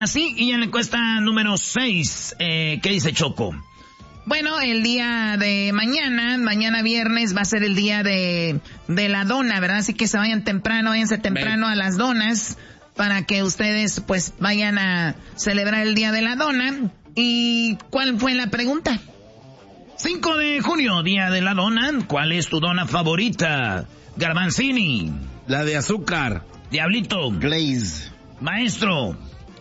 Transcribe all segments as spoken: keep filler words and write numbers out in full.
Así, y en la encuesta número seis, eh, ¿qué dice Choco? Bueno, el día de mañana, mañana viernes, va a ser el día de, de la dona, ¿verdad? Así que se vayan temprano, váyanse temprano a las donas para que ustedes pues vayan a celebrar el día de la dona. ¿Y cuál fue la pregunta? cinco de junio, día de la dona. ¿Cuál es tu dona favorita? Garbanzini. La de azúcar. Diablito. Glaze. Maestro.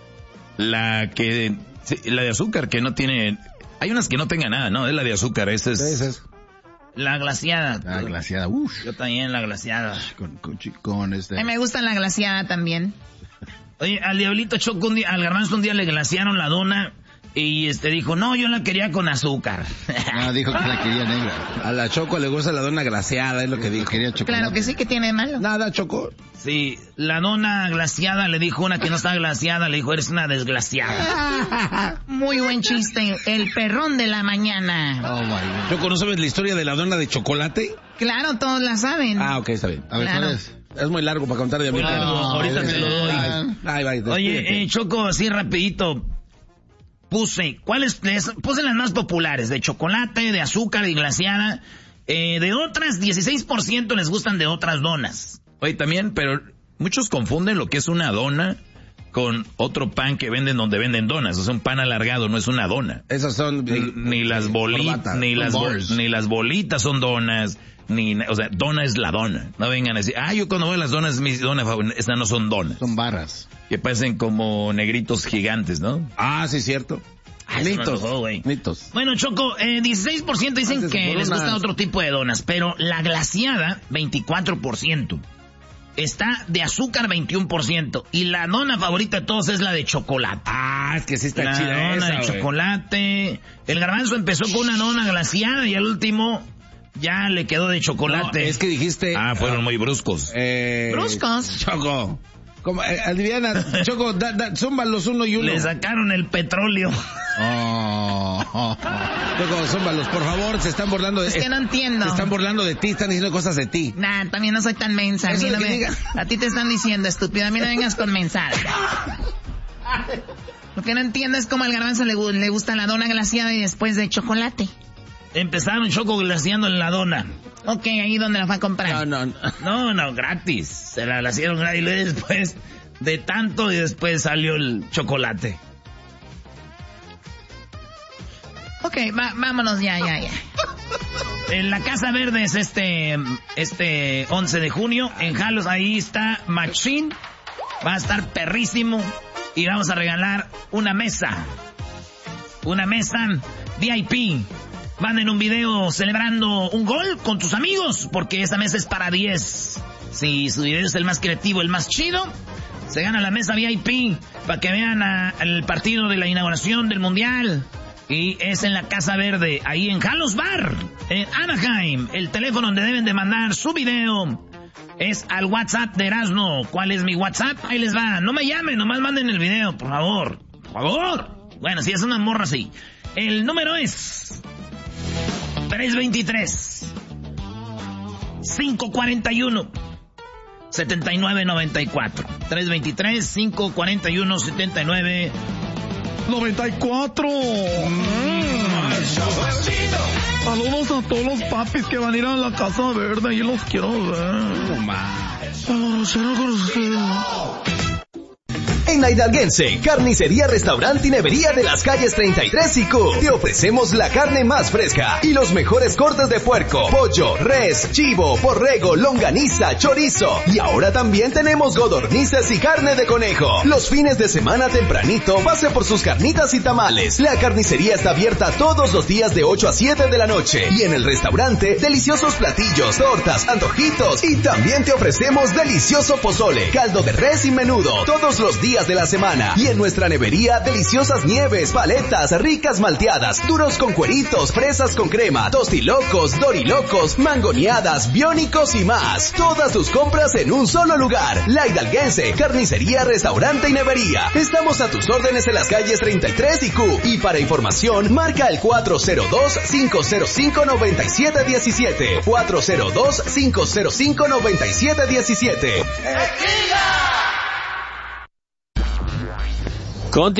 La que... Sí, la de azúcar que no tiene... Hay unas que no tengan nada, ¿no? Es la de azúcar, esa es... Esa es. La glaciada. La glaciada, uff. Yo también la glaciada. Con, con, con este... A mí me gusta la glaciada también. Oye, al Diablito Choco un día, al Garbanzo un día le glaciaron la dona y este dijo, no, yo la quería con azúcar. No, dijo que la quería negra. A la Choco le gusta la dona glaciada, es lo que dijo. Quería chocolate. Claro que sí, que tiene de malo. Nada, Choco. Sí, la dona glaciada le dijo una que no está glaciada, le dijo, eres una desglaciada. Muy buen chiste, el perrón de la mañana. Oh, my God. Choco, ¿no sabes la historia de la dona de chocolate? Claro, todos la saben. Ah, ok, está bien. A ver, claro. ¿cuál es? Es muy largo para contar de mí. No, ahorita te lo doy. Ay, ay, Oye, eh, Choco, así rapidito. Puse, ¿cuáles? Puse las más populares, de chocolate, de azúcar y glaciada. Eh, de otras, dieciséis por ciento les gustan de otras donas. Oye, también, pero muchos confunden lo que es una dona con otro pan que venden donde venden donas. O sea, un pan alargado no es una dona. Esas son... Ni, ni las bolitas, ni las bol, ni las bolitas son donas. Ni, o sea, dona es la dona. No vengan a decir, ah, yo cuando veo las donas, mis donas favoritas, estas no son donas. Son barras. Que parecen como negritos gigantes, ¿no? Ah, sí, cierto. Ah, Mitos, no, no, mitos. Bueno, Choco, eh, dieciséis por ciento dicen Antes que les unas... gusta otro tipo de donas, pero la glaciada, veinticuatro por ciento. Está de azúcar, veintiuno por ciento. Y la dona favorita de todos es la de chocolate. Ah, es que sí está la chida dona esa, de wey. chocolate. El Garbanzo empezó con una dona glaciada y al último ya le quedó de chocolate. No, es que dijiste... Ah, fueron muy bruscos. Eh, Bruscos. Choco. Como, eh, Adriana, Choco, da, da, zúmbalos uno y uno. Le sacaron el petróleo. Oh, oh, oh. Choco, zúmbalos, por favor, se están burlando de... Es que no entiendo. Se están burlando de ti, están diciendo cosas de ti. Nah, también no soy tan mensa. A, mí no me, a ti te están diciendo, estúpido, a mí no vengas con mensadas. Lo que no entiendo es cómo al Garbanzo le, le gusta la dona glaciada y después de chocolate. Empezaron Choco glaciando en la dona. Ok, ahí donde la fue a comprar. No, no, no, no, gratis. Se la glaciaron gratis y después de tanto y después salió el chocolate. Ok, va, vámonos ya, ya, ya. En la Casa Verde es este, este once de junio. En Jalos ahí está Machine. Va a estar perrísimo. Y vamos a regalar una mesa. Una mesa V I P. Manden un video celebrando un gol con tus amigos, porque esta mesa es para diez. Si su video es el más creativo, el más chido, se gana la mesa V I P para que vean a, el partido de la inauguración del Mundial. Y es en la Casa Verde, ahí en Jalos Bar, en Anaheim. El teléfono donde deben de mandar su video es al WhatsApp de Erasmo. ¿Cuál es mi WhatsApp? Ahí les va. No me llamen, nomás manden el video, por favor. Por favor. Bueno, si es una morra, sí. El número es... tres veintitrés, cinco cuarenta y uno, setenta y nueve noventa y cuatro. tres veintitrés, cinco cuarenta y uno, setenta y nueve noventa y cuatro. Saludos a todos los papis que van a ir a la Casa Verde y los quiero ver. no más. En la Hidalguense, Carnicería, Restaurante y Nevería de las calles treinta y tres y Q. Te ofrecemos la carne más fresca y los mejores cortes de puerco, pollo, res, chivo, borrego, longaniza, chorizo. Y ahora también tenemos codornices y carne de conejo. Los fines de semana tempranito, pase por sus carnitas y tamales. La carnicería está abierta todos los días de ocho a siete de la noche. Y en el restaurante, deliciosos platillos, tortas, antojitos. Y también te ofrecemos delicioso pozole, caldo de res y menudo. Todos los días de la semana. Y en nuestra nevería, deliciosas nieves, paletas, ricas malteadas, duros con cueritos, fresas con crema, tostilocos, dorilocos, mangoneadas, biónicos y más. Todas tus compras en un solo lugar. La Hidalguense, Carnicería, Restaurante y Nevería. Estamos a tus órdenes en las calles treinta y tres y Q. Y para información, marca el cuatro cero dos, cinco cero cinco, nueve siete uno siete. cuatro cero dos, cinco cero cinco, nueve siete uno siete. Conti